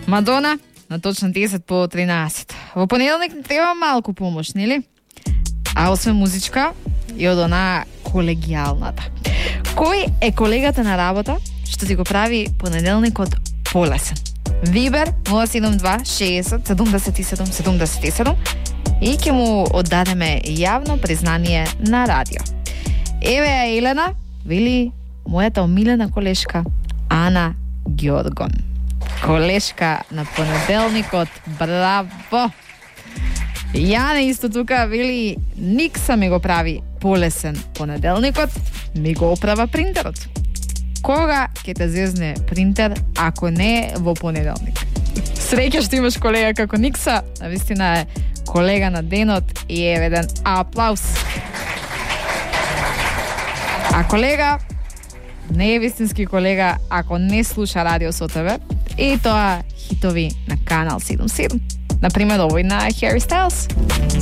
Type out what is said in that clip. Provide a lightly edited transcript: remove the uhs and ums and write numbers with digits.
Мадона на точно 10 по 13. Во понеделник не треба малку помош, нели? А освен музичка и од она колегијалната. Кој е колегата на работа што ти го прави понеделникот полесен? Вибер 072 60 77 77 и ќе му оддадеме јавно признание на радио. Еве ја Елена, вели мојата омилена колешка Ана Ѓоргон. Колешка на понеделникот, браво! Јане исто тука вели Никса ми го прави полесен понеделникот, ми го оправа принтерот. Кога ќе те зезне принтер ако не во понеделник? Среќа што имаш колега како Никса, навистина е колега на денот и е еден аплауз. А колега не е вистински колега ако не слуша радио со тебе и тоа хитови на Канал 77. Например, овој на Harry Styles.